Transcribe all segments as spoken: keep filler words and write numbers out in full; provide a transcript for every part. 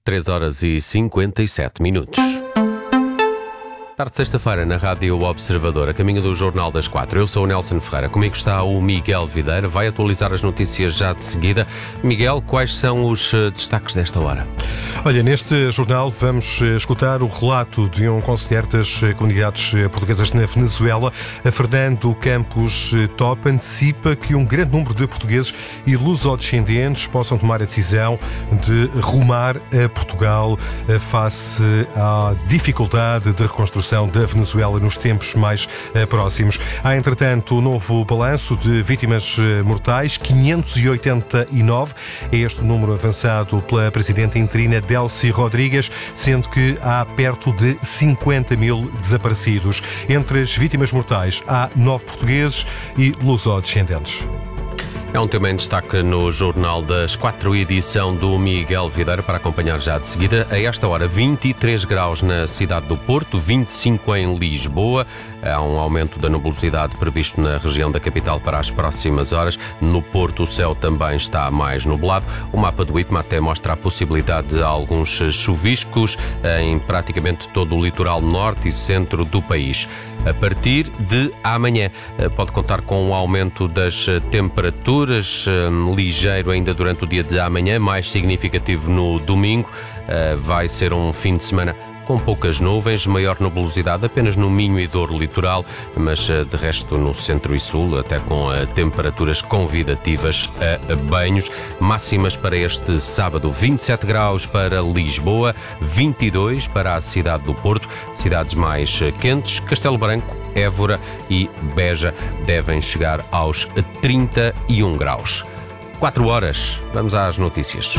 três horas e cinquenta e sete minutos. Tarde de sexta-feira na Rádio Observador, a caminho do Jornal das Quatro. Eu sou o Nelson Ferreira, comigo está o Miguel Videira, vai atualizar as notícias já de seguida. Miguel, quais são os destaques desta hora? Olha, neste jornal vamos escutar o relato de um conselheiro das comunidades portuguesas na Venezuela. Fernando Campos Top antecipa que um grande número de portugueses e lusodescendentes possam tomar a decisão de rumar a Portugal face à dificuldade de reconstrução da Venezuela nos tempos mais uh, próximos. Há, entretanto, o novo balanço de vítimas uh, mortais, quinhentos e oitenta e nove. É este o número avançado pela presidenta interina Delcy Rodrigues, sendo que há perto de cinquenta mil desaparecidos. Entre as vítimas mortais há nove portugueses e lusodescendentes. É um tema em destaque no Jornal das Quatro, edição do Miguel Videira, para acompanhar já de seguida. A esta hora, vinte e três graus na cidade do Porto, vinte e cinco em Lisboa. Há um aumento da nebulosidade previsto na região da capital para as próximas horas. No Porto, o céu também está mais nublado. O mapa do IPMA até mostra a possibilidade de alguns chuviscos em praticamente todo o litoral norte e centro do país. A partir de amanhã, pode contar com um aumento das temperaturas, ligeiro ainda durante o dia de amanhã, mais significativo no domingo. Vai ser um fim de semana com poucas nuvens, maior nebulosidade apenas no Minho e Douro litoral, mas de resto no centro e sul, até com temperaturas convidativas a banhos. Máximas para este sábado: vinte e sete graus para Lisboa, vinte e dois para a cidade do Porto. Cidades mais quentes, Castelo Branco, Évora e Beja devem chegar aos trinta e um graus. quatro horas, vamos às notícias.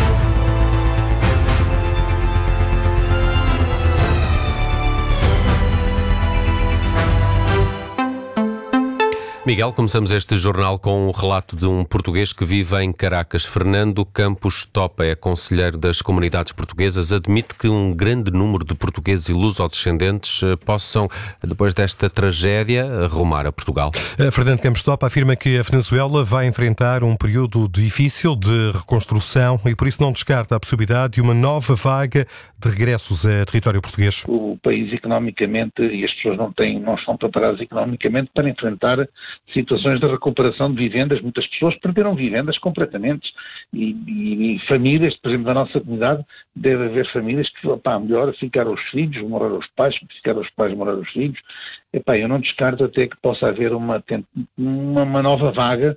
Miguel, começamos este jornal com o relato de um português que vive em Caracas. Fernando Campos Top é conselheiro das comunidades portuguesas. Admite que um grande número de portugueses e lusodescendentes possam, depois desta tragédia, rumar a Portugal. Fernando Campos Top afirma que a Venezuela vai enfrentar um período difícil de reconstrução e por isso não descarta a possibilidade de uma nova vaga de regressos a território português. O país economicamente, e as pessoas não, têm, não estão preparadas economicamente para enfrentar situações de recuperação de vivendas. Muitas pessoas perderam vivendas completamente e, e, e famílias, por exemplo, da nossa comunidade, deve haver famílias que, pá, melhor ficar aos filhos, morar aos pais, ficar aos pais, morar aos filhos. Epá, eu não descarto até que possa haver uma, uma, uma nova vaga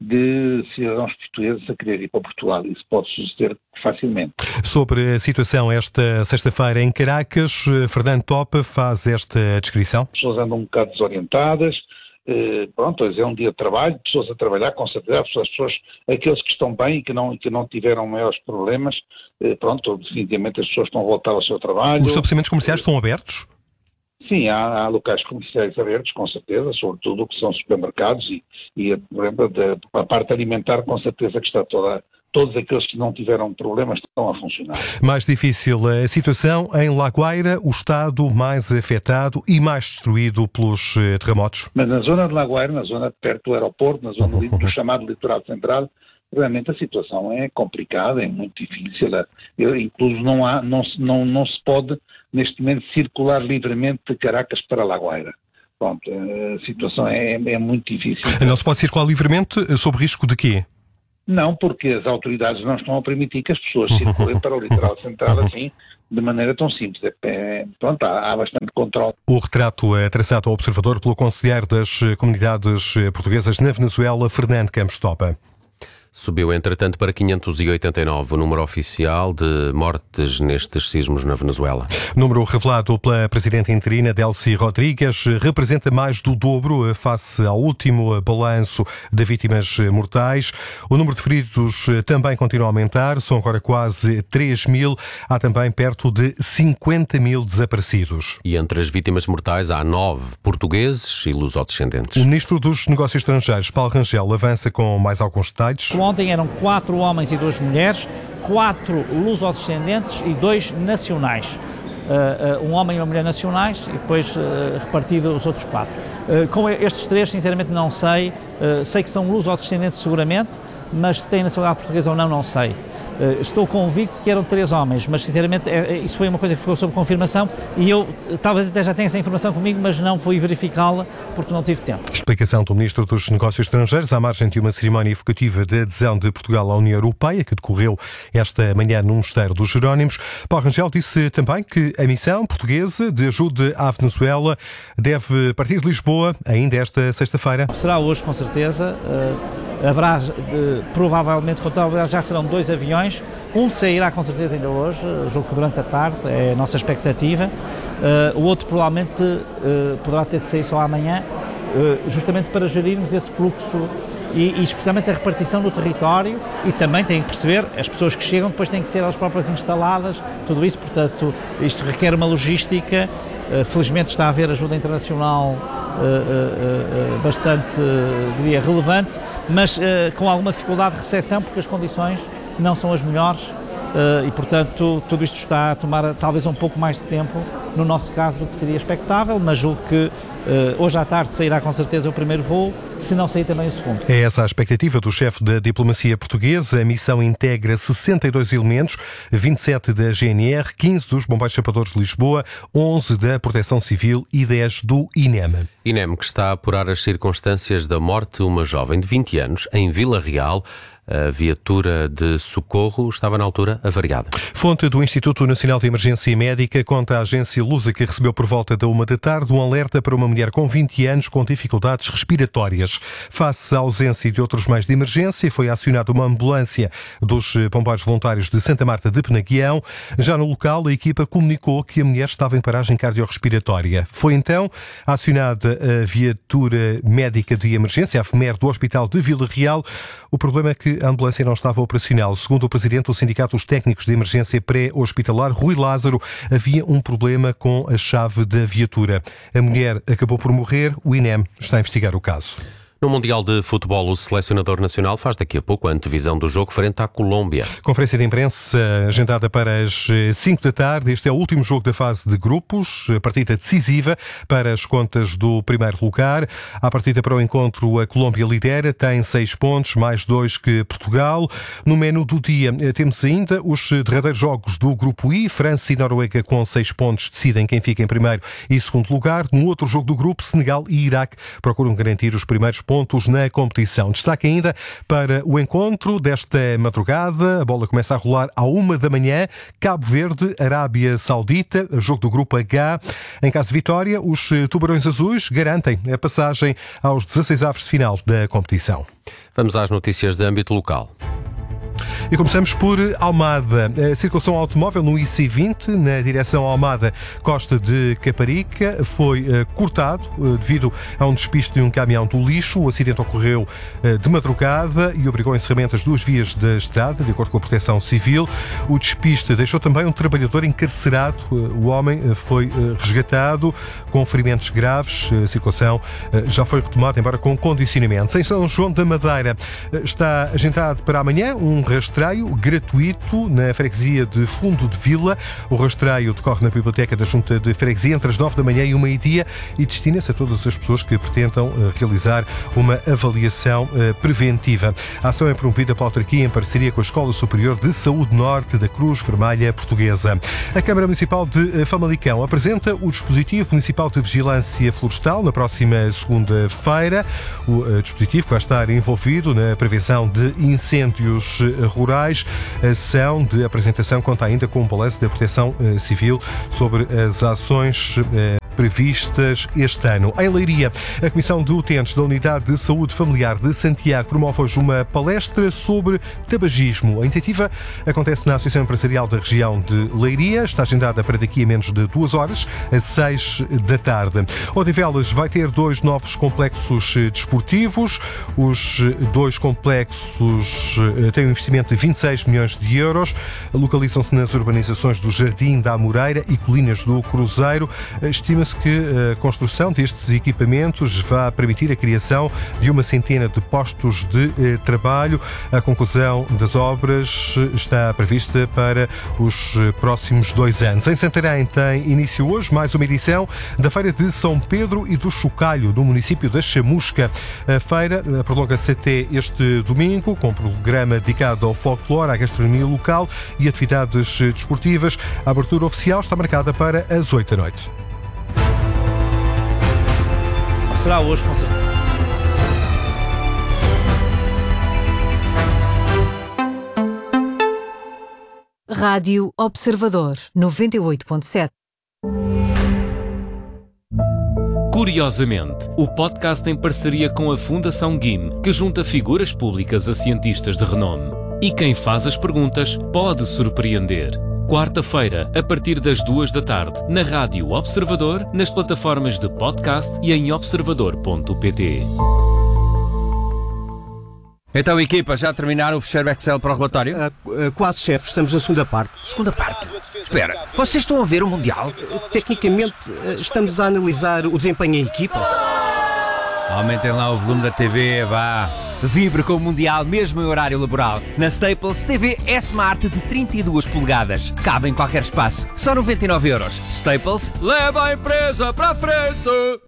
de cidadãos portugueses a querer ir para Portugal. Isso pode suceder facilmente. Sobre a situação esta sexta-feira em Caracas, Fernando Top faz esta descrição. As pessoas andam um bocado desorientadas. Uh, pronto, é um dia de trabalho, pessoas a trabalhar, com certeza, as pessoas, aqueles que estão bem e que não, que não tiveram maiores problemas, uh, pronto, definitivamente as pessoas estão a voltar ao seu trabalho. Os estabelecimentos comerciais estão abertos? Sim, há, há locais comerciais abertos, com certeza, sobretudo o que são supermercados e, e por exemplo, a, a parte alimentar, com certeza que está toda. Todos aqueles que não tiveram problemas estão a funcionar. Mais difícil a situação em Lagoeira, o estado mais afetado e mais destruído pelos terremotos. Mas na zona de Lagoeira, na zona perto do aeroporto, na zona uhum. do chamado litoral central, realmente a situação é complicada, é muito difícil. Incluso não, há, não, não, não se pode, neste momento, circular livremente de Caracas para Lagoeira. Pronto, a situação é, é muito difícil. Não se pode circular livremente sob risco de quê? Não, porque as autoridades não estão a permitir que as pessoas circulem para o litoral central assim, de maneira tão simples. É, é, pronto, há, há bastante controle. O retrato é traçado ao observador pelo conselheiro das comunidades portuguesas na Venezuela, Fernando Campos Topa. Subiu, entretanto, para quinhentos e oitenta e nove o número oficial de mortes nestes sismos na Venezuela. Número revelado pela presidenta interina Delcy Rodrigues representa mais do dobro face ao último balanço de vítimas mortais. O número de feridos também continua a aumentar, são agora quase três mil. Há também perto de cinquenta mil desaparecidos. E entre as vítimas mortais há nove portugueses e lusodescendentes. O ministro dos Negócios Estrangeiros, Paulo Rangel, avança com mais alguns detalhes. Ontem eram quatro homens e duas mulheres, quatro lusodescendentes e dois nacionais. Uh, uh, um homem e uma mulher nacionais e depois uh, repartido os outros quatro. Uh, com estes três, sinceramente, não sei. Uh, sei que são lusodescendentes seguramente, mas se têm nacionalidade portuguesa ou não, não sei. Estou convicto que eram três homens, mas sinceramente isso foi uma coisa que ficou sob confirmação e eu talvez até já tenha essa informação comigo, mas não fui verificá-la porque não tive tempo. Explicação do Ministro dos Negócios Estrangeiros à margem de uma cerimónia evocativa de adesão de Portugal à União Europeia, que decorreu esta manhã no Mosteiro dos Jerónimos. Paulo Rangel disse também que a missão portuguesa de ajuda à Venezuela deve partir de Lisboa ainda esta sexta-feira. Será hoje, com certeza. Uh... Haverá, de, provavelmente, já serão dois aviões, um sairá com certeza ainda hoje, julgo que durante a tarde, é a nossa expectativa, uh, o outro provavelmente uh, poderá ter de sair só amanhã, uh, justamente para gerirmos esse fluxo e, e especialmente a repartição do território e também têm que perceber, as pessoas que chegam depois têm que ser elas próprias instaladas, tudo isso, portanto, isto requer uma logística, uh, felizmente está a haver ajuda internacional uh, uh, uh, bastante, uh, diria, relevante, mas uh, com alguma dificuldade de recepção, porque as condições não são as melhores uh, e, portanto, tudo isto está a tomar talvez um pouco mais de tempo, no nosso caso, do que seria expectável, mas julgo que uh, hoje à tarde sairá com certeza o primeiro voo, se não sair também o segundo. É essa a expectativa do chefe da diplomacia portuguesa. A missão integra sessenta e dois elementos, vinte e sete da G N R, quinze dos Bombeiros Sapadores de Lisboa, onze da Proteção Civil e dez do I N E M. I N E M que está a apurar as circunstâncias da morte de uma jovem de vinte anos em Vila Real. A viatura de socorro estava na altura avariada. Fonte do Instituto Nacional de Emergência Médica conta à agência Lusa que recebeu por volta da uma da tarde um alerta para uma mulher com vinte anos com dificuldades respiratórias. Face à ausência de outros meios de emergência, foi acionada uma ambulância dos bombeiros voluntários de Santa Marta de Penaguião. Já no local, a equipa comunicou que a mulher estava em paragem cardiorrespiratória. Foi então acionada a viatura médica de emergência, a F M E R do Hospital de Vila Real. O problema é que a ambulância não estava operacional. Segundo o presidente do Sindicato dos Técnicos de Emergência Pré-Hospitalar, Rui Lázaro, havia um problema com a chave da viatura. A mulher acabou por morrer. O I N E M está a investigar o caso. No Mundial de Futebol, o selecionador nacional faz daqui a pouco a antevisão do jogo frente à Colômbia. Conferência de imprensa agendada para as cinco da tarde. Este é o último jogo da fase de grupos, partida decisiva para as contas do primeiro lugar. À partida para o encontro, a Colômbia lidera, tem seis pontos, mais dois que Portugal. No menu do dia temos ainda os derradeiros jogos do grupo I. França e Noruega com seis pontos decidem quem fica em primeiro e segundo lugar. No outro jogo do grupo, Senegal e Iraque procuram garantir os primeiros pontos na competição. Destaque ainda para o encontro desta madrugada. A bola começa a rolar à uma da manhã. Cabo Verde, Arábia Saudita, jogo do grupo H. Em caso de vitória, os Tubarões Azuis garantem a passagem aos dezasseis avos de final da competição. Vamos às notícias de âmbito local. E começamos por Almada. A circulação automóvel no I C vinte, na direção Almada, Costa de Caparica, foi uh, cortado uh, devido a um despiste de um caminhão do lixo. O acidente ocorreu uh, de madrugada e obrigou ao encerramento das duas vias da estrada, de acordo com a Proteção Civil. O despiste deixou também um trabalhador encarcerado. Uh, o homem uh, foi uh, resgatado com ferimentos graves. A circulação uh, já foi retomada, embora com condicionamentos. Em São João da Madeira uh, está agendado para amanhã um rastreio gratuito na freguesia de Fundo de Vila. O rastreio decorre na biblioteca da Junta de Freguesia entre as nove da manhã e o meio-dia e destina-se a todas as pessoas que pretendam realizar uma avaliação preventiva. A ação é promovida pela autarquia em parceria com a Escola Superior de Saúde Norte da Cruz Vermelha Portuguesa. A Câmara Municipal de Famalicão apresenta o dispositivo municipal de vigilância florestal na próxima segunda-feira. O dispositivo vai estar envolvido na prevenção de incêndios rurais. A ação de apresentação conta ainda com um balanço da Proteção Civil sobre as ações previstas este ano. Em Leiria, a Comissão de Utentes da Unidade de Saúde Familiar de Santiago promove hoje uma palestra sobre tabagismo. A iniciativa acontece na Associação Empresarial da Região de Leiria. Está agendada para daqui a menos de duas horas, às seis da tarde. Odivelas vai ter dois novos complexos desportivos. Os dois complexos têm um investimento de vinte e seis milhões de euros. Localizam-se nas urbanizações do Jardim da Amoreira e Colinas do Cruzeiro. Estima-se Estima-se que a construção destes equipamentos vai permitir a criação de uma centena de postos de eh, trabalho. A conclusão das obras está prevista para os próximos dois anos. Em Santarém tem início hoje mais uma edição da Feira de São Pedro e do Chocalho, no município da Chamusca. A feira prolonga-se até este domingo, com um programa dedicado ao folclore, à gastronomia local e atividades desportivas. A abertura oficial está marcada para as oito da noite. Será hoje, com certeza. Rádio Observador, noventa e oito ponto sete. Curiosamente, o podcast em parceria com a Fundação G I M, que junta figuras públicas a cientistas de renome. E quem faz as perguntas pode surpreender. Quarta-feira, a partir das duas da tarde, na Rádio Observador, nas plataformas de podcast e em observador ponto pt. Então, equipa, já terminaram o fecheiro Excel para o relatório? Uh, uh, quase, chefe. Estamos na segunda parte. Segunda parte? Espera, vocês estão a ver o Mundial? Uh, tecnicamente, uh, estamos a analisar o desempenho em equipa. Aumentem lá o volume da T V, vá. Vibre com o Mundial, mesmo em horário laboral. Na Staples, T V S-Smart de trinta e duas polegadas. Cabe em qualquer espaço. Só noventa e nove euros. Staples, leva a empresa para a frente!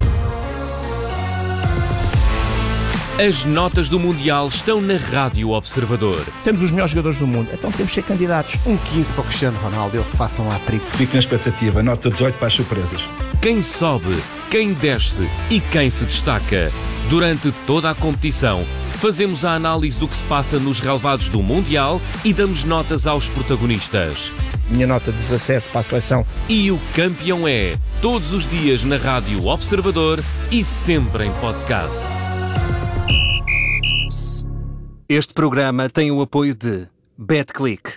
As notas do Mundial estão na Rádio Observador. Temos os melhores jogadores do mundo, então temos que ser candidatos. Um quinze para o Cristiano Ronaldo, ele que faça um hat-trick. Fico na expectativa, nota dezoito para as surpresas. Quem sobe, quem desce e quem se destaca. Durante toda a competição, fazemos a análise do que se passa nos relevados do Mundial e damos notas aos protagonistas. Minha nota dezassete para a seleção. E o campeão é, todos os dias na Rádio Observador e sempre em podcast. Este programa tem o apoio de BetClick.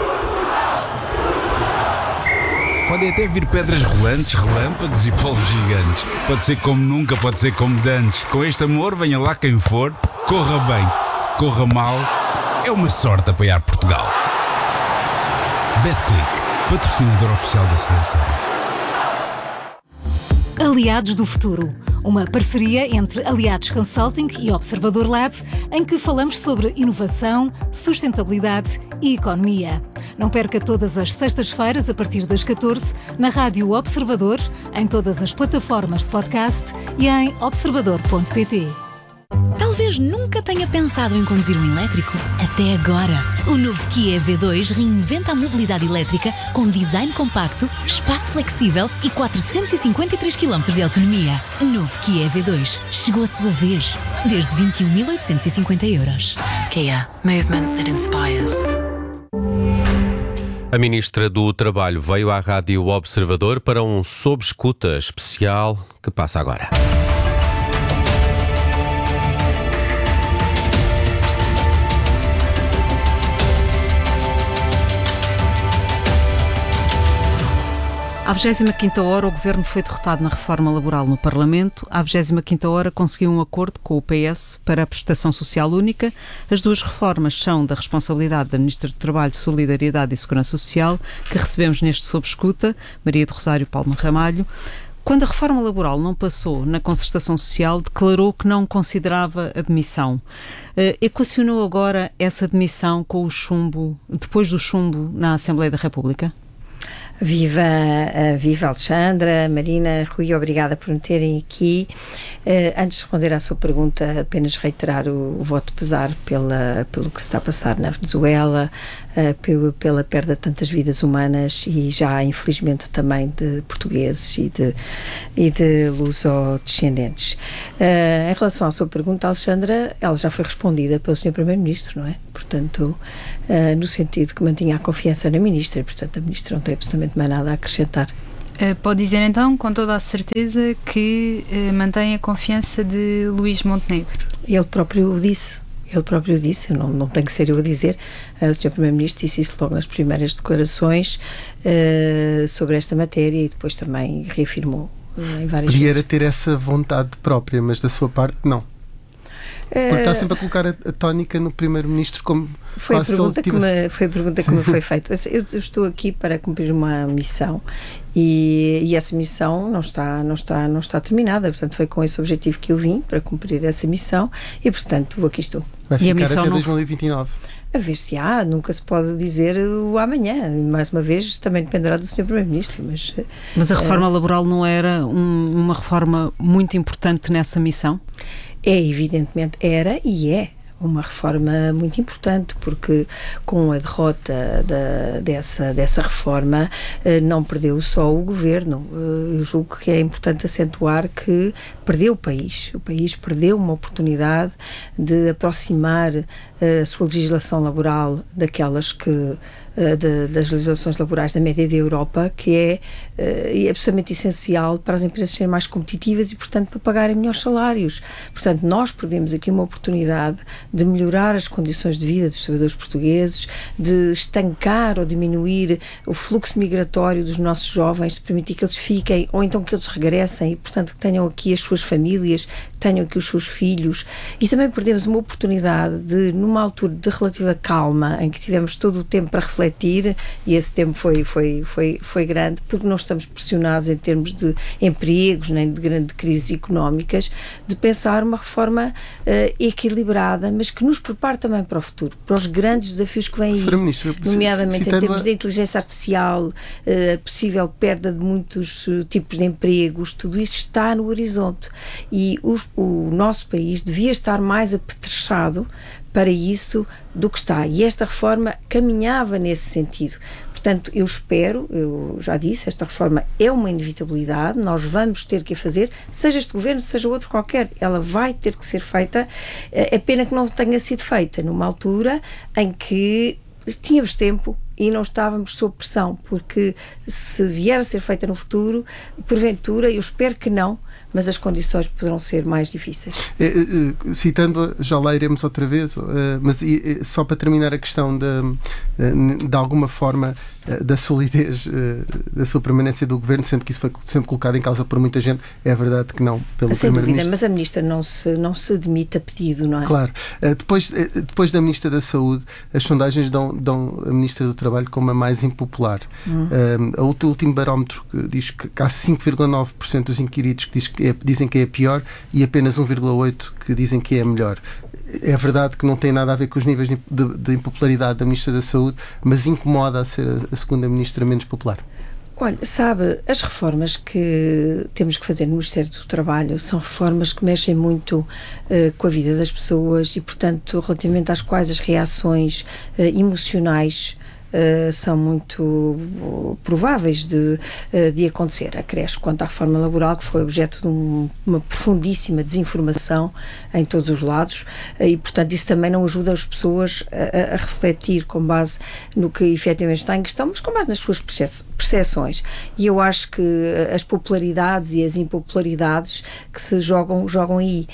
Podem até vir pedras rolantes, relâmpagos e polvos gigantes. Pode ser como nunca, pode ser como dantes. Com este amor, venha lá quem for, corra bem, corra mal. É uma sorte apoiar Portugal. BetClick, patrocinador oficial da seleção. Aliados do Futuro, uma parceria entre Aliados Consulting e Observador Lab, em que falamos sobre inovação, sustentabilidade e economia. Não perca todas as sextas-feiras, a partir das catorze, na Rádio Observador, em todas as plataformas de podcast e em observador ponto pt. Talvez nunca tenha pensado em conduzir um elétrico. Até agora. O novo Kia E V dois reinventa a mobilidade elétrica com design compacto, espaço flexível e quatrocentos e cinquenta e três quilómetros de autonomia. Novo Kia E V dois. Chegou a sua vez. Desde vinte e um mil oitocentos e cinquenta euros. Kia. Movement that inspires. A Ministra do Trabalho veio à Rádio Observador para um Sob Escuta especial que passa agora. À vigésima quinta hora, o Governo foi derrotado na reforma laboral no Parlamento. À vigésima quinta hora, conseguiu um acordo com o P S para a prestação social única. As duas reformas são da responsabilidade da Ministra do Trabalho, Solidariedade e Segurança Social, que recebemos neste Sob Escuta, Maria do Rosário Palma Ramalho. Quando a reforma laboral não passou na concertação social, declarou que não considerava a demissão. Uh, equacionou agora essa demissão com o chumbo, depois do chumbo na Assembleia da República? Viva, uh, viva Alexandra, Marina, Rui, obrigada por me terem aqui. Uh, antes de responder à sua pergunta, apenas reiterar o, o voto de pesar pela, pelo que se está a passar na Venezuela, uh, pelo, pela perda de tantas vidas humanas e já, infelizmente, também de portugueses e de, e de luso-descendentes. Uh, em relação à sua pergunta, Alexandra, ela já foi respondida pelo senhor Primeiro-Ministro, não é? Portanto, uh, no sentido que mantinha a confiança na Ministra, e, portanto, a Ministra não tem absolutamente mais nada a acrescentar. Uh, pode dizer então, com toda a certeza, que uh, mantém a confiança de Luís Montenegro? Ele próprio o disse, ele próprio disse, não, não tem que ser eu a dizer, uh, o senhor Primeiro-Ministro disse isso logo nas primeiras declarações uh, sobre esta matéria e depois também reafirmou uh, em várias Podia vezes. ter essa vontade própria, mas da sua parte não. Porque está sempre a colocar a, a tónica no Primeiro-Ministro como foi a, pergunta que tivesse... me, foi a pergunta que me foi feita. Eu, eu estou aqui para cumprir uma missão e, e essa missão não está, não, está, não está terminada, portanto foi com esse objetivo que eu vim, para cumprir essa missão e portanto aqui estou. Vai ficar e a missão até não... dois mil e vinte e nove. A ver se há, nunca se pode dizer o amanhã. Mais uma vez, também dependerá do senhor Primeiro-Ministro. Mas, mas a reforma uh, laboral não era um, uma reforma muito importante nessa missão? É, evidentemente, era e é uma reforma muito importante, porque com a derrota da, dessa, dessa reforma não perdeu só o Governo. Eu julgo que é importante acentuar que perdeu o país. O país perdeu uma oportunidade de aproximar a sua legislação laboral daquelas que De, das legislações laborais da média da Europa, que é uh, absolutamente essencial para as empresas serem mais competitivas e, portanto, para pagarem melhores salários. Portanto, nós perdemos aqui uma oportunidade de melhorar as condições de vida dos trabalhadores portugueses, de estancar ou diminuir o fluxo migratório dos nossos jovens, de permitir que eles fiquem ou então que eles regressem e, portanto, que tenham aqui as suas famílias, que tenham aqui os seus filhos. E também perdemos uma oportunidade de, numa altura de relativa calma, em que tivemos todo o tempo para refletir, e esse tempo foi, foi, foi, foi grande, porque não estamos pressionados em termos de empregos, nem de grandes crises económicas, de pensar uma reforma uh, equilibrada, mas que nos prepare também para o futuro, para os grandes desafios que vêm aí, nomeadamente em termos de inteligência artificial, uh, possível perda de muitos uh, tipos de empregos, tudo isso está no horizonte e os, o nosso país devia estar mais apetrechado para isso do que está. E esta reforma caminhava nesse sentido. Portanto, eu espero, eu já disse, esta reforma é uma inevitabilidade, nós vamos ter que a fazer, seja este governo, seja outro qualquer, ela vai ter que ser feita. É pena que não tenha sido feita numa altura em que tínhamos tempo e não estávamos sob pressão, porque se vier a ser feita no futuro, porventura, eu espero que não, mas as condições poderão ser mais difíceis. É, é, citando, já lá iremos outra vez, é, mas é, só para terminar a questão de, de alguma forma, da solidez da sua permanência do Governo, sendo que isso foi sempre colocado em causa por muita gente, é verdade que não, pelo Sem dúvida, Primeiro-Ministro. mas a Ministra não se, não se demite a pedido, não é? Claro. Depois, depois da Ministra da Saúde, as sondagens dão, dão a Ministra do Trabalho como a mais impopular. Hum. Um, o último barómetro que diz que há cinco vírgula nove por cento dos inquiridos que, diz que é, dizem que é a pior e apenas um vírgula oito por cento que dizem que é a melhor. É verdade que não tem nada a ver com os níveis de, de, de impopularidade da Ministra da Saúde, mas incomoda a ser a, a segunda Ministra menos popular. Olha, sabe, as reformas que temos que fazer no Ministério do Trabalho são reformas que mexem muito uh, com a vida das pessoas e, portanto, relativamente às quais as reações uh, emocionais Uh, são muito uh, prováveis de, uh, de acontecer. Acresce quanto à reforma laboral, que foi objeto de um, uma profundíssima desinformação em todos os lados uh, e, portanto, isso também não ajuda as pessoas a, a refletir com base no que efetivamente está em questão, mas com base nas suas percepções. E eu acho que as popularidades e as impopularidades que se jogam, jogam aí.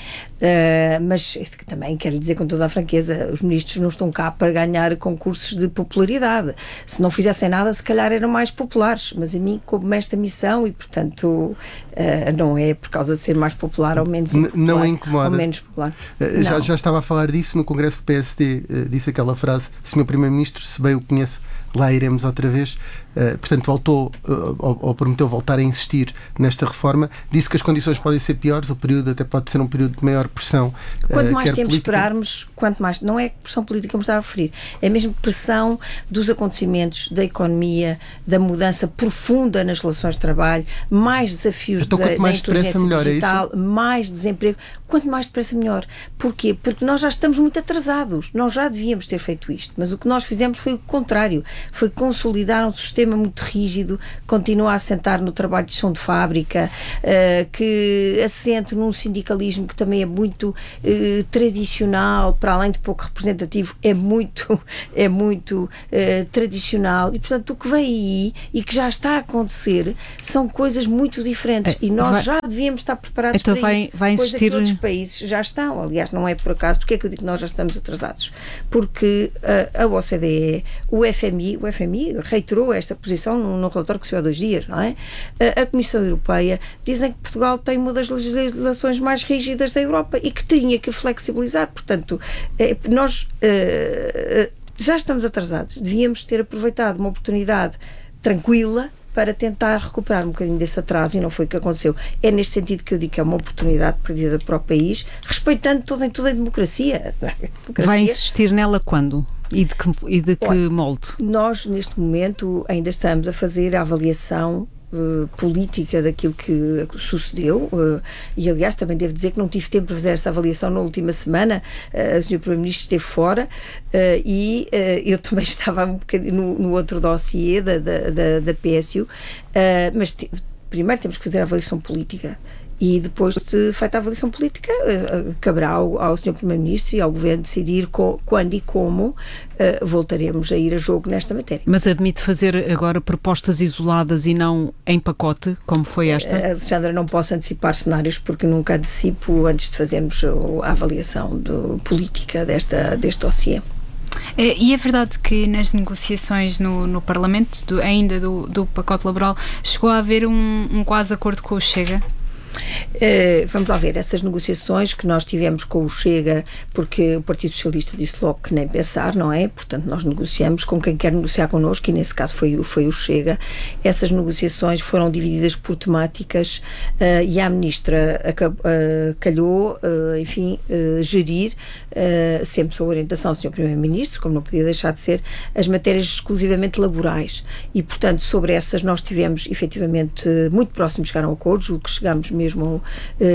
Uh, mas também quero dizer com toda a franqueza, os ministros não estão cá para ganhar concursos de popularidade. Se não fizessem nada, se calhar eram mais populares, mas a mim coube-me esta missão e, portanto, uh, não é por causa de ser mais popular ou menos popular, não é incomoda. Ou menos popular. Uh, já, já estava a falar disso no Congresso do P S D, uh, disse aquela frase: senhor Primeiro-Ministro, se bem o conheço, lá iremos outra vez. Uh, portanto, voltou uh, ou, ou prometeu voltar a insistir nesta reforma. Disse que as condições podem ser piores, o período até pode ser um período de maior pressão. Quanto mais uh, tempo política... esperarmos, quanto mais, não é pressão política como estava a referir, é mesmo pressão dos acontecimentos, da economia, da mudança profunda nas relações de trabalho, mais desafios então, da, quanto mais da inteligência depressa, melhor, digital, é mais desemprego. Quanto mais depressa, melhor. Porquê? Porque nós já estamos muito atrasados. Nós já devíamos ter feito isto, mas o que nós fizemos foi o contrário. Foi consolidar um sistema muito rígido, continua a assentar no trabalho de chão de fábrica, uh, que assente num sindicalismo que também é muito uh, tradicional, para além de pouco representativo, é muito, é muito uh, tradicional. E, portanto, o que vem aí e que já está a acontecer são coisas muito diferentes. É, e nós vai, já devíamos estar preparados então para vai, isso. Vai coisa insistir... que outros países já estão. Aliás, não é por acaso. Porque é que eu digo que nós já estamos atrasados? Porque uh, a O C D E, o F M I, o F M I reiterou esta posição no, no relatório que saiu há dois dias, não é? A, a Comissão Europeia dizem que Portugal tem uma das legislações mais rígidas da Europa e que tinha que flexibilizar. Portanto, eh, nós eh, já estamos atrasados. Devíamos ter aproveitado uma oportunidade tranquila para tentar recuperar um bocadinho desse atraso, e não foi o que aconteceu. É neste sentido que eu digo que é uma oportunidade perdida para o país, respeitando toda, toda a democracia. democracia. Vai insistir nela quando? E de que, e de que Olha, molde? Nós, neste momento, ainda estamos a fazer a avaliação Uh, política daquilo que sucedeu, uh, e aliás também devo dizer que não tive tempo para fazer essa avaliação na última semana. Uh, o senhor Primeiro-Ministro esteve fora uh, e uh, eu também estava um bocadinho no, no outro dossiê da, da, da, da P S U, uh, mas te, primeiro temos que fazer a avaliação política. E depois de feita a avaliação política, uh, caberá ao, ao senhor Primeiro-Ministro e ao Governo decidir co, quando e como uh, voltaremos a ir a jogo nesta matéria. Mas admite fazer agora propostas isoladas e não em pacote, como foi esta? Uh, Alexandra, não posso antecipar cenários porque nunca antecipo antes de fazermos a avaliação do, política desta, deste dossiê. E é verdade que nas negociações no, no Parlamento, do, ainda do, do pacote laboral, chegou a haver um, um quase acordo com o Chega? Uh, vamos lá ver, essas negociações que nós tivemos com o Chega, porque o Partido Socialista disse logo que nem pensar, não é? Portanto, nós negociamos com quem quer negociar connosco, e nesse caso foi, foi o Chega. Essas negociações foram divididas por temáticas uh, e a Ministra uh, calhou, uh, enfim, uh, gerir, uh, sempre sob a orientação do senhor Primeiro-Ministro, como não podia deixar de ser, as matérias exclusivamente laborais. E, portanto, sobre essas nós tivemos, efetivamente, muito próximos de chegar a um acordo, julgo que chegámos mesmo uh, uh,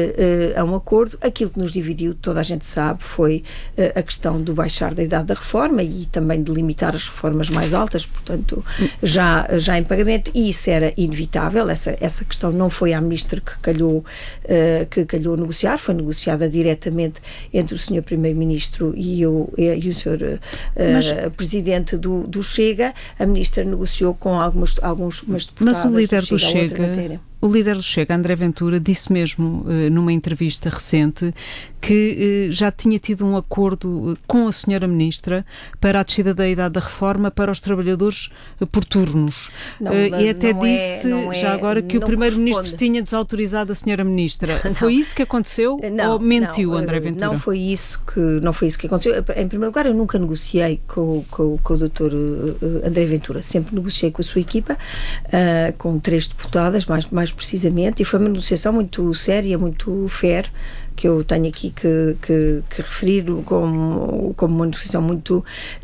a um acordo. Aquilo que nos dividiu, toda a gente sabe, foi uh, a questão do baixar da idade da reforma e também de limitar as reformas mais altas, portanto, já, já em pagamento, e isso era inevitável. Essa, essa questão não foi à Ministra que calhou, uh, que calhou negociar, foi negociada diretamente entre o senhor Primeiro-Ministro e o, e o senhor uh, Mas, Presidente do, do Chega. A Ministra negociou com algumas, algumas deputadas. Mas o líder do Chega, do Chega o líder do Chega, André Ventura, disse mesmo uh, numa entrevista recente que uh, já tinha tido um acordo uh, com a senhora Ministra para a descida da idade da reforma para os trabalhadores uh, por turnos. Não, uh, e até não disse, é, é, já agora, que o Primeiro-Ministro tinha desautorizado a senhora Ministra. Não. Foi isso que aconteceu não, ou mentiu não, André Ventura? Não foi isso que, não foi isso que aconteceu. Em primeiro lugar, eu nunca negociei com, com, com o doutor André Ventura. Sempre negociei com a sua equipa, uh, com três deputadas, mais, mais precisamente, e foi uma negociação muito séria, muito fair, que eu tenho aqui que, que, que referir como, como uma negociação muito,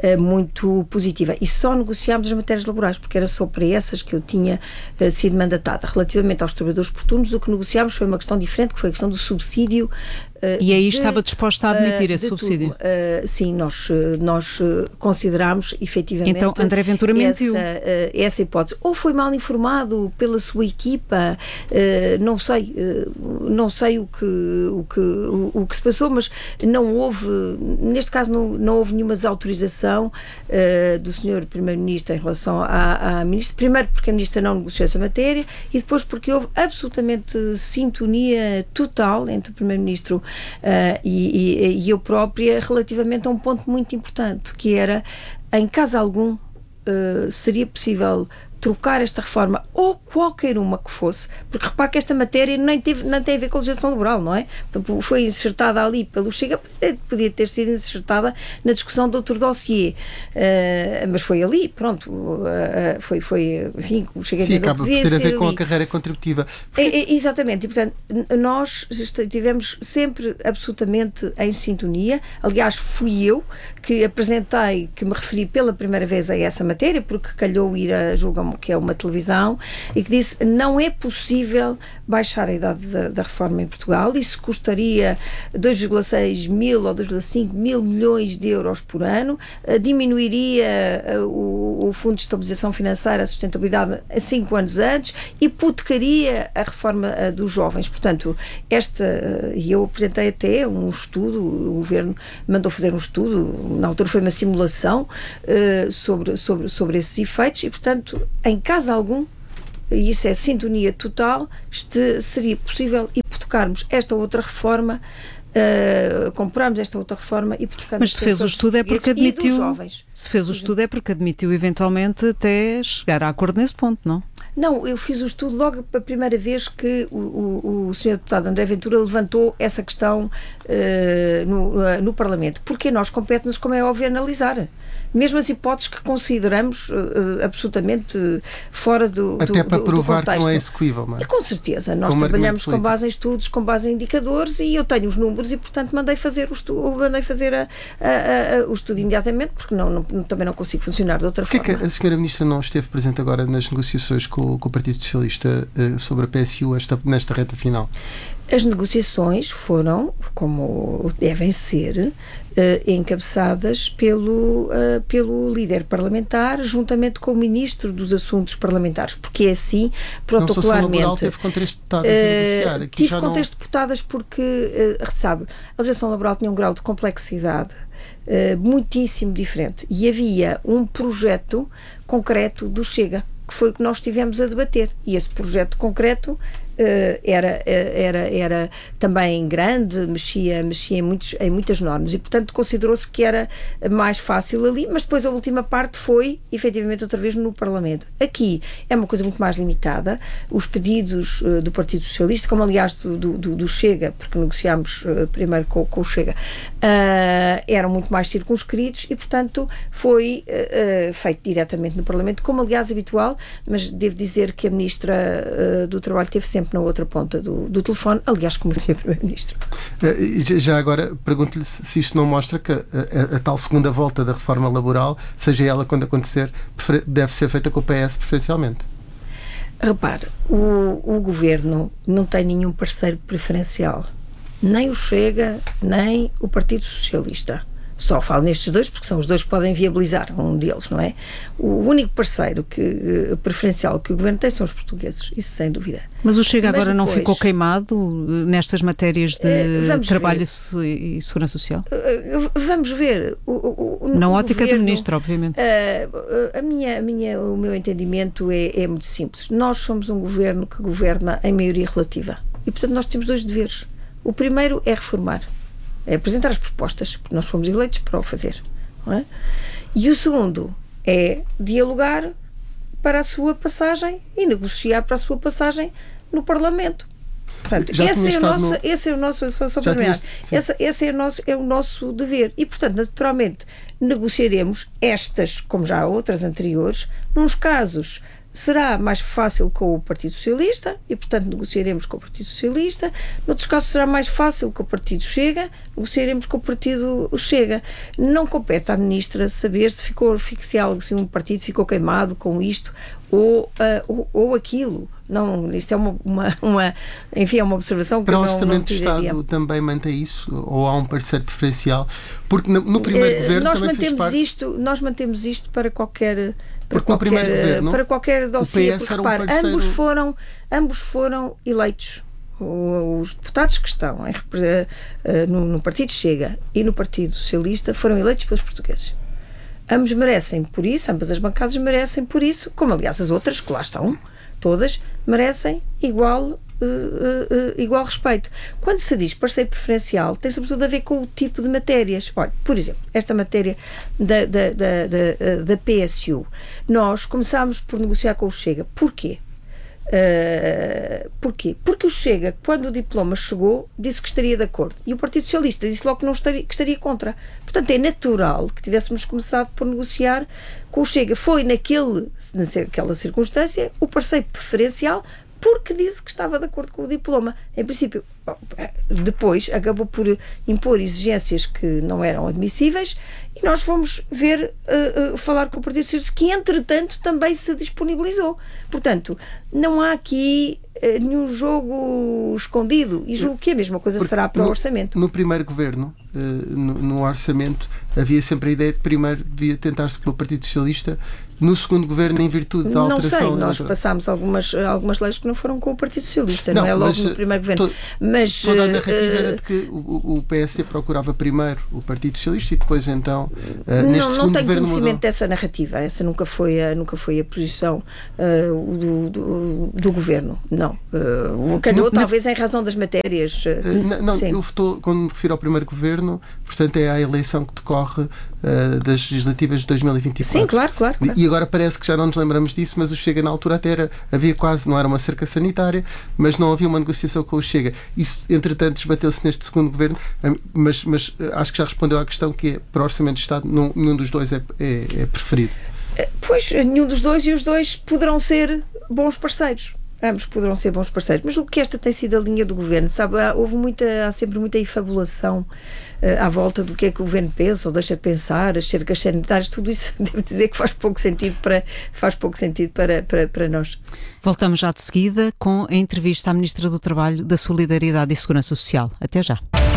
muito positiva. E só negociámos as matérias laborais, porque era só para essas que eu tinha uh, sido mandatada. Relativamente aos trabalhadores por turnos, o que negociámos foi uma questão diferente, que foi a questão do subsídio. Uh, e aí de, estava disposta a admitir uh, esse subsídio? Uh, sim, nós, nós considerámos efetivamente então, André Ventura mentiu. Essa, uh, essa hipótese. Ou foi mal informado pela sua equipa, uh, não sei, uh, não sei o que, o, que, o, o que se passou, mas não houve, neste caso não, não houve nenhuma desautorização uh, do senhor Primeiro-Ministro em relação à, à Ministra. Primeiro porque a Ministra não negociou essa matéria, e depois porque houve absolutamente sintonia total entre o Primeiro-Ministro Uh, e, e, e eu própria relativamente a um ponto muito importante, que era, em caso algum, uh, seria possível trocar esta reforma, ou qualquer uma que fosse, porque repare que esta matéria nem, teve, nem tem a ver com a legislação laboral, não é? Portanto, foi insertada ali pelo Chega, podia ter sido insertada na discussão de outro dossiê, uh, mas foi ali, pronto, uh, foi, foi, enfim, o Chega Sim, acaba por ter a ver ali com a carreira contributiva. Porque... É, é, exatamente, e portanto, nós estivemos sempre absolutamente em sintonia. Aliás, fui eu que apresentei, que me referi pela primeira vez a essa matéria, porque calhou ir a julgar, que é uma televisão, e que disse: não é possível baixar a idade da, da reforma em Portugal, isso custaria dois vírgula seis mil ou dois vírgula cinco mil milhões de euros por ano, uh, diminuiria uh, o, o Fundo de Estabilização Financeira, a sustentabilidade a cinco anos antes, hipotecaria a reforma uh, dos jovens. Portanto, esta, uh, e eu apresentei até um estudo, o Governo mandou fazer um estudo, na altura foi uma simulação uh, sobre, sobre, sobre esses efeitos, e portanto, em caso algum, e isso é sintonia total, este, seria possível hipotecarmos esta outra reforma uh, comprámos esta outra reforma hipotecando. Mas se fez o estudo é porque admitiu. Se fez o Sim. estudo é porque admitiu eventualmente até chegar a acordo nesse ponto, não? Não, eu fiz o estudo logo a primeira vez que o, o, o senhor deputado André Ventura levantou essa questão uh, no, uh, no Parlamento, porque nós compete-nos, como é óbvio, analisar. Mesmo as hipóteses que consideramos uh, absolutamente uh, fora do, do Até para do, provar do que não é execuível, não é? E com certeza. Nós Como trabalhamos com base em estudos, com base em indicadores, e eu tenho os números e, portanto, mandei fazer o estudo, mandei fazer a, a, a, o estudo imediatamente, porque não, não, também não consigo funcionar de outra Porquê forma. Que a senhora Ministra não esteve presente agora nas negociações com, com o Partido Socialista uh, sobre a P S U esta, nesta reta final? As negociações foram, como devem ser, Uh, encabeçadas pelo, uh, pelo líder parlamentar, juntamente com o Ministro dos Assuntos Parlamentares, porque é assim, protocolarmente. Não, a teve com três deputadas uh, a negociar. Aqui tive já com não... três deputadas porque, uh, sabe, a legislação laboral tinha um grau de complexidade uh, muitíssimo diferente e havia um projeto concreto do Chega, que foi o que nós tivemos a debater, e esse projeto concreto Uh, era, era, era também grande, mexia, mexia em, muitos, em muitas normas e, portanto, considerou-se que era mais fácil ali, mas depois a última parte foi, efetivamente, outra vez no Parlamento. Aqui é uma coisa muito mais limitada. Os pedidos uh, do Partido Socialista, como aliás do, do, do Chega, porque negociámos uh, primeiro com, com o Chega, uh, eram muito mais circunscritos e, portanto, foi uh, uh, feito diretamente no Parlamento, como aliás habitual, mas devo dizer que a Ministra uh, do Trabalho teve sempre na outra ponta do, do telefone, aliás, como o senhor Primeiro-Ministro. Já agora, pergunto-lhe se isto não mostra que a, a, a tal segunda volta da reforma laboral, seja ela quando acontecer, deve ser feita com o P S preferencialmente. Repare, o, o Governo não tem nenhum parceiro preferencial. Nem o Chega, nem o Partido Socialista. Só falo nestes dois porque são os dois que podem viabilizar um deles, não é? O único parceiro que, preferencial que o Governo tem são os portugueses, isso sem dúvida. Mas o Chega Mas agora depois, não ficou queimado nestas matérias de uh, trabalho e, e segurança social? Uh, vamos ver. O, o, o, Na o ótica governo, do Ministro, obviamente. Uh, a minha, a minha, o meu entendimento é, é muito simples. Nós somos um Governo que governa em maioria relativa. E, portanto, nós temos dois deveres. O primeiro é reformar. É apresentar as propostas, porque nós fomos eleitos para o fazer, não é? E o segundo é dialogar para a sua passagem e negociar para a sua passagem no Parlamento. Portanto, esse é, o nosso, no... esse é o nosso, só, só para terminar, esse, esse é, o nosso, é o nosso dever e, portanto, naturalmente negociaremos estas, como já outras anteriores, nos casos será mais fácil com o Partido Socialista e, portanto, negociaremos com o Partido Socialista. Noutros casos será mais fácil com o Partido Chega, negociaremos com o Partido Chega. Não compete à Ministra saber se ficou oficial, se um partido ficou queimado com isto ou, uh, ou, ou aquilo. Não, isto é uma, uma, uma, enfim, é uma observação que para não, o Orçamento não de Estado também mantém isso? Ou há um parceiro preferencial? Porque no, no primeiro uh, governo nós também mantemos fez parte... isto, nós mantemos isto para qualquer... Porque para no primeiro qualquer, governo, para qualquer dossiê, porque, um repare, parceiro... ambos, foram, ambos foram eleitos. Os deputados que estão em, no, no Partido Chega e no Partido Socialista foram eleitos pelos portugueses. Ambos merecem por isso, ambas as bancadas merecem por isso, como aliás as outras que lá estão, todas, merecem igual Uh, uh, uh, igual respeito. Quando se diz parceiro preferencial, tem sobretudo a ver com o tipo de matérias. Olha, por exemplo, esta matéria da, da, da, da, da P S U, nós começámos por negociar com o Chega. Porquê? Uh, porquê? Porque o Chega, quando o diploma chegou, disse que estaria de acordo. E o Partido Socialista disse logo que, não estaria, que estaria contra. Portanto, é natural que tivéssemos começado por negociar com o Chega. Foi naquele, naquela circunstância o parceiro preferencial porque disse que estava de acordo com o diploma. Em princípio, depois acabou por impor exigências que não eram admissíveis e nós fomos ver, uh, uh, falar com o Partido Socialista, que entretanto também se disponibilizou. Portanto, não há aqui uh, nenhum jogo escondido e julgo que a mesma coisa porque será para no, o orçamento. No primeiro governo, uh, no, no orçamento, havia sempre a ideia de primeiro devia tentar-se pelo Partido Socialista no segundo governo em virtude da alteração. Não sei, nós passámos algumas, algumas leis que não foram com o Partido Socialista, não, não é logo mas, no primeiro governo. To, mas toda a narrativa uh, era de que o, o P S D procurava primeiro o Partido Socialista e depois então uh, neste não, segundo não tenho governo conhecimento mudou. Dessa narrativa, essa nunca foi a, nunca foi a posição uh, do, do, do governo, não. Uh, o Candou talvez em razão das matérias. Uh, não, não eu estou, quando me refiro ao primeiro governo, portanto é a eleição que decorre uh, das legislativas de dois mil e vinte e quatro. Sim, claro, claro, claro. E agora parece que já não nos lembramos disso, mas o Chega na altura até era, havia quase, não era uma cerca sanitária, mas não havia uma negociação com o Chega. Isso, entretanto, desbateu-se neste segundo governo, mas, mas acho que já respondeu à questão que é, para o Orçamento de Estado, não, nenhum dos dois é, é, é preferido. Pois, nenhum dos dois, e os dois poderão ser bons parceiros. Ambos poderão ser bons parceiros, mas o que esta tem sido a linha do governo, sabe, há, houve muita, há sempre muita efabulação uh, à volta do que é que o governo pensa ou deixa de pensar, as cercas sanitárias, tudo isso devo dizer que faz pouco sentido para, faz pouco sentido para, para, para nós. Voltamos já de seguida com a entrevista à Ministra do Trabalho, da Solidariedade e Segurança Social. Até já.